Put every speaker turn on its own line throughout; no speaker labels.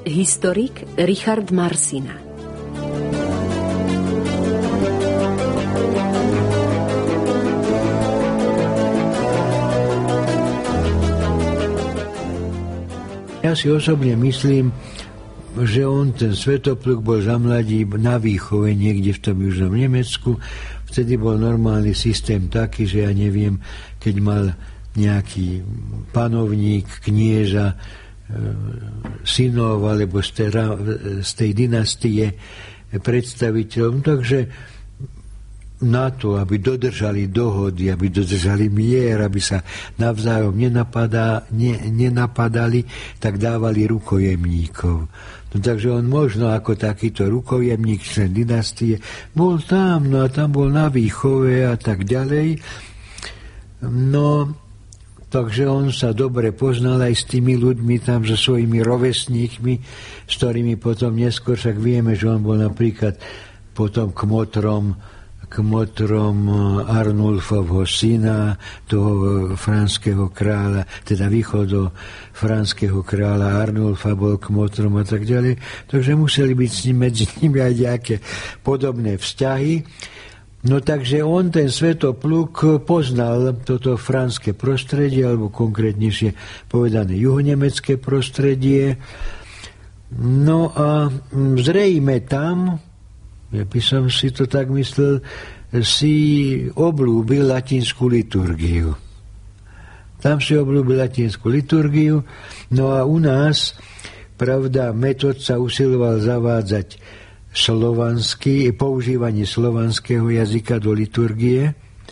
historik Richard Marsina.
Ja si osobne myslím, že on, ten Svetopluk, bol za mladí na výchove niekde v tom južnom Nemecku. Vtedy bol normálny systém taký, že ja neviem, keď mal nejaký panovník, knieža, synov alebo z tej dynastie predstaviteľom. Takže na to, aby dodržali dohody, aby dodržali mier, aby sa navzájom nenapadali, tak dávali rukojemníkov. No, takže on možno ako takýto rukojemník, člen dynastie, bol tam, no a tam bol na výchove a tak ďalej. No, takže on sa dobre poznal aj s tými ľuďmi tam, so svojimi rovesníkmi, s ktorými potom neskôr, však vieme, že on bol napríklad potom kmotrom Arnulfovho syna, toho franského kráľa, teda východofranského kráľa Arnulfa bol kmotrom a tak ďalej. Takže museli byť s ním medzi nimi aj nejaké podobné vzťahy. No takže on, ten Svetopluk, poznal toto franské prostredie, alebo konkrétnejšie povedané juhonemecké prostredie. No a zrejme tam, ja by som si to tak myslel, si obľúbil latinskú liturgiu. Tam si obľúbil latinskú liturgiu, no a u nás, pravda, Metod sa usiloval zavádzať používanie slovanského jazyka do liturgie.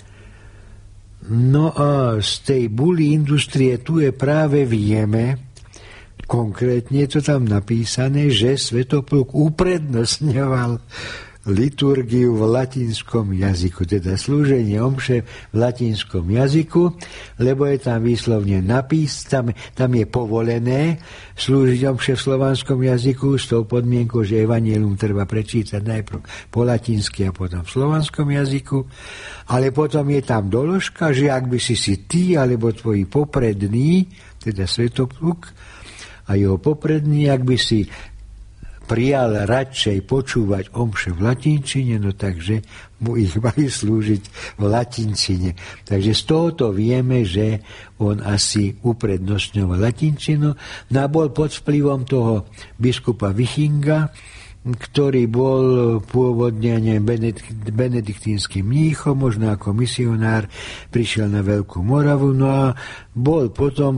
No a z tej buly Industrie tu je práve vieme, konkrétne je to tam napísané, že Svetopluk uprednostňoval liturgiu v latinskom jazyku, teda slúženie omše v latinskom jazyku, lebo je tam výslovne tam je povolené slúžiť omše v slovanskom jazyku s tou podmienkou, že evanjelium treba prečítať najprv po latinsky a potom v slovanskom jazyku, ale potom je tam doložka, že ak by si ty alebo tvoji poprední, teda Svetopluk a jeho poprední, ak by si prijal radšej počúvať omše v latinčine, no takže mu ich mali slúžiť v latinčine. Takže z tohoto vieme, že on asi uprednostňoval latinčinu. No a bol pod vplyvom toho biskupa Vichinga, ktorý bol pôvodne benediktínskym mníchom, možno ako misionár, prišiel na Veľkú Moravu, no a bol potom,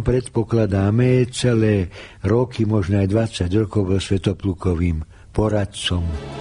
predpokladáme, celé roky, možno aj 20 rokov, bol Svetoplukovým poradcom.